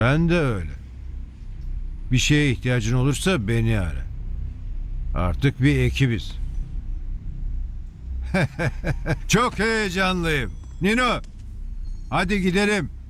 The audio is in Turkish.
Ben de öyle. Bir şeye ihtiyacın olursa beni ara. Artık bir ekibiz. Çok heyecanlıyım. Nino, hadi gidelim.